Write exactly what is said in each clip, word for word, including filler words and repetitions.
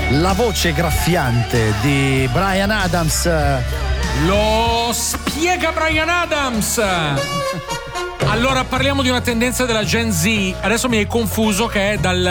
La voce graffiante di Bryan Adams. Lo spiega Bryan Adams. Allora parliamo di una tendenza della Gen Z. Adesso mi hai confuso che è dal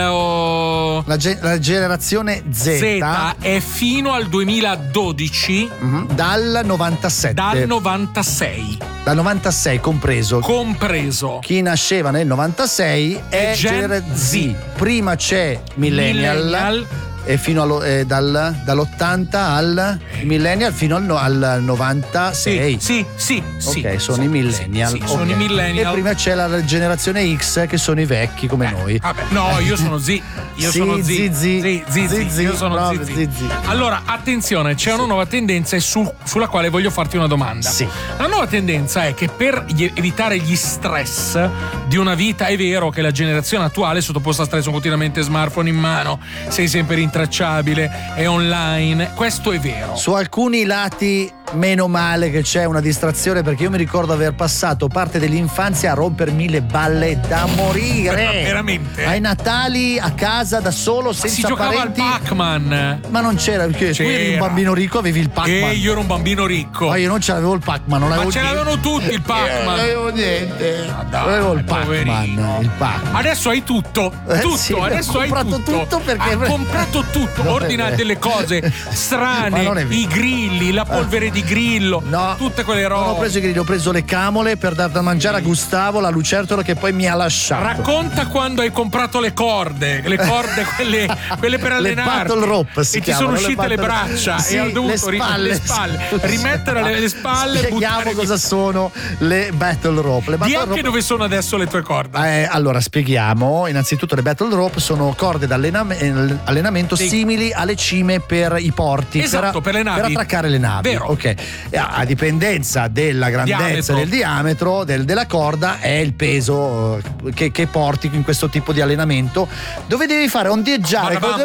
oh, la, ge- la generazione Z, Z è fino al duemiladodici. Mm-hmm. Dal novantasette. Dal novantasei. Dal novantasei compreso. Compreso. Chi nasceva nel novantasei è, è Gen Z. Z. Prima c'è Millennial. Millennial. E fino allo, eh, dal, dall'ottanta al millennial fino al, no, al novantasei. Sì, sì, sì. Ok, sì, sono sì, i millennial. Sì, sì, okay. sono i millennial. E prima c'è la generazione X, che sono i vecchi come eh, noi. Vabbè, no, io sono Z. Io sì, sono Z. Z, Z, Z, Z, Z. Io sono Z, Z. Allora, attenzione, c'è una nuova tendenza e su, sulla quale voglio farti una domanda. Sì. La nuova tendenza è che per gli, evitare gli stress di una vita, è vero che la generazione attuale è sottoposta a stress, un continuamente smartphone in mano, sei sempre rintracciabile, è online, questo è vero. Su alcuni lati meno male che c'è una distrazione, perché io mi ricordo aver passato parte dell'infanzia a rompermi le balle da morire. Veramente? Ai Natali a casa da solo, senza si giocava parenti. al Pac-Man. Ma non c'era, perché tu eri un bambino ricco, avevi il Pac-Man. E io ero un bambino ricco. Ma io non ce l'avevo il Pac-Man, non avevo. Ma ce l'avevano tutti il Pac-Man. Non avevo niente. Ma dai, avevo il poverino. Pac-Man, il Pac-Man. Adesso hai tutto, tutto, eh sì, adesso hai comprato tutto. tutto perché ha comprato tutto, no, ordina delle cose strane, i grilli, la polvere di grillo, no, tutte quelle robe. Non ho preso i grilli, ho preso le camole per dar da mangiare a Gustavo, la lucertola che poi mi ha lasciato. Racconta quando hai comprato le corde, le corde quelle, quelle per allenarti. Le battle rope si e ti sono uscite le, le braccia sì, e hai dovuto le spalle, le spalle, rimettere le, le spalle. Spieghiamo cosa sono le battle rope. Le battle Di anche rope... dove sono adesso le tue corde. Eh, allora spieghiamo. Innanzitutto le battle rope sono corde d'allenamento sì. simili alle cime per i porti. Esatto, per, per le navi. Per attraccare le navi. Vero. Ok. A dipendenza della grandezza diametro. del diametro del, della corda è il peso che, che porti in questo tipo di allenamento, dove devi fare ondeggiare con le due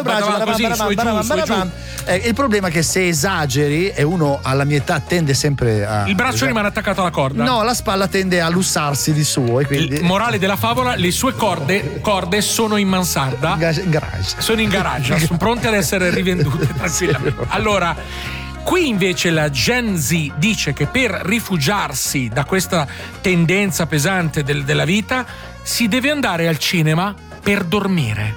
braccia. Eh, il problema è che se esageri, e uno alla mia età tende sempre a. Il braccio esag- rimane attaccato alla corda. No, la spalla tende a lussarsi di suo. E quindi... Il morale della favola: le sue corde, corde sono in mansarda. In garage. Sono in garage, sono pronte ad essere rivendute tranquillamente. Allora, qui invece la Gen Z dice che per rifugiarsi da questa tendenza pesante del, della vita si deve andare al cinema per dormire.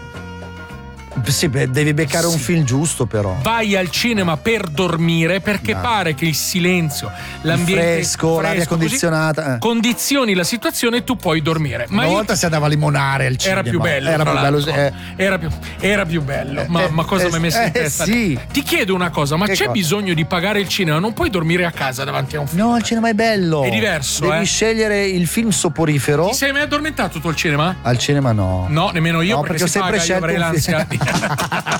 Sì, beh, devi beccare sì. un film giusto, però. Vai al cinema per dormire perché no. pare che il silenzio, l'ambiente il fresco, fresco l'aria condizionata eh. condizioni la situazione e tu puoi dormire. Ma una io... volta si andava a limonare al cinema. Era più bello. Era più bello, eh. era più, era più bello. Ma, eh, ma cosa eh, mi hai messo in eh, testa? Sì. Ti chiedo una cosa, ma che c'è cosa? bisogno di pagare il cinema? Non puoi dormire a casa davanti a un film. No, il cinema è bello. È diverso. Devi eh? scegliere il film soporifero. Ti sei mai addormentato tu al cinema? Al cinema no. No, nemmeno io, no, perché, perché si ho sempre paga, io avrei l'ansia.